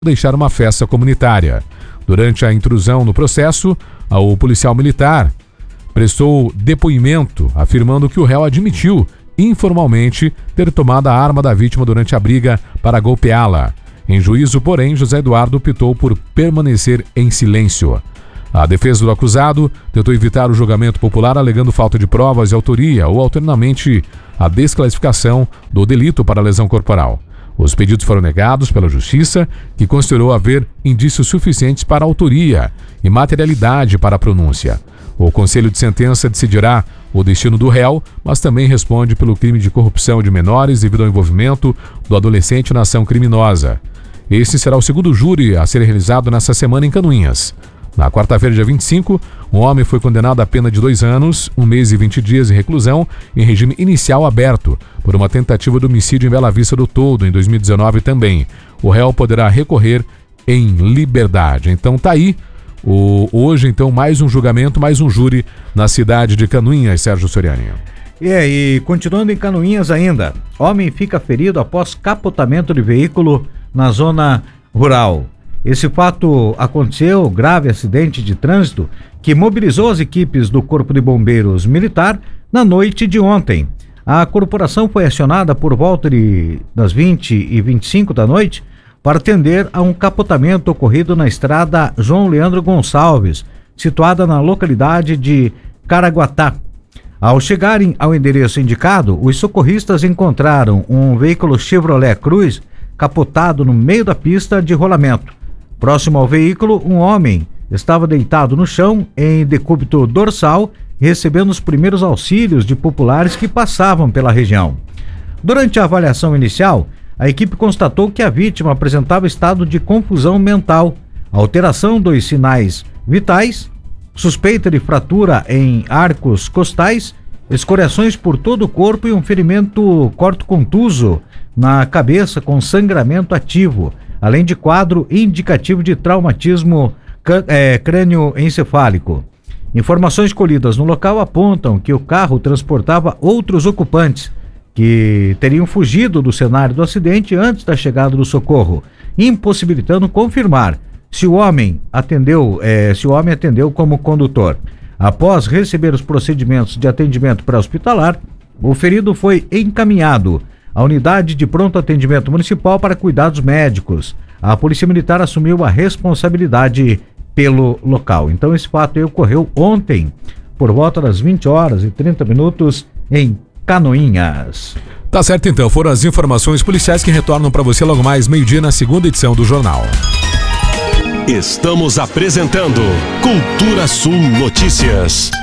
deixar uma festa comunitária. Durante a intrusão no processo, o policial militar prestou depoimento afirmando que o réu admitiu informalmente ter tomado a arma da vítima durante a briga para golpeá-la. Em juízo, porém, José Eduardo optou por permanecer em silêncio. A defesa do acusado tentou evitar o julgamento popular alegando falta de provas de autoria ou, alternamente, a desclassificação do delito para lesão corporal. Os pedidos foram negados pela Justiça, que considerou haver indícios suficientes para autoria e materialidade para a pronúncia. O Conselho de Sentença decidirá o destino do réu, mas também responde pelo crime de corrupção de menores devido ao envolvimento do adolescente na ação criminosa. Este será o segundo júri a ser realizado nesta semana em Canoinhas. Na quarta-feira, dia 25, um homem foi condenado a pena de 2 anos, 1 mês e 20 dias de reclusão em regime inicial aberto por uma tentativa de homicídio em Bela Vista do Toldo, em 2019 também. O réu poderá recorrer em liberdade. Então tá aí, hoje então mais um julgamento, mais um júri na cidade de Canoinhas, Sérgio Soriani. E continuando em Canoinhas ainda, homem fica ferido após capotamento de veículo na zona rural. Esse fato aconteceu, grave acidente de trânsito, que mobilizou as equipes do Corpo de Bombeiros Militar na noite de ontem. A corporação foi acionada por volta das 20h25 da noite para atender a um capotamento ocorrido na estrada João Leandro Gonçalves, situada na localidade de Caraguatá. Ao chegarem ao endereço indicado, os socorristas encontraram um veículo Chevrolet Cruz capotado no meio da pista de rolamento. Próximo ao veículo, um homem estava deitado no chão em decúbito dorsal, recebendo os primeiros auxílios de populares que passavam pela região. Durante a avaliação inicial, a equipe constatou que a vítima apresentava estado de confusão mental, alteração dos sinais vitais, suspeita de fratura em arcos costais, escoriações por todo o corpo e um ferimento corto-contuso na cabeça com sangramento ativo, além de quadro indicativo de traumatismo crânioencefálico. Informações colhidas no local apontam que o carro transportava outros ocupantes que teriam fugido do cenário do acidente antes da chegada do socorro, impossibilitando confirmar se o homem atendeu como condutor. Após receber os procedimentos de atendimento pré-hospitalar, o ferido foi encaminhado à unidade de pronto atendimento municipal para cuidados médicos. A Polícia Militar assumiu a responsabilidade pelo local. Então esse fato aí ocorreu ontem, por volta das 20h30 em Canoinhas. Tá certo então, foram as informações policiais que retornam para você logo mais meio-dia na segunda edição do Jornal. Estamos apresentando Cultura Sul Notícias.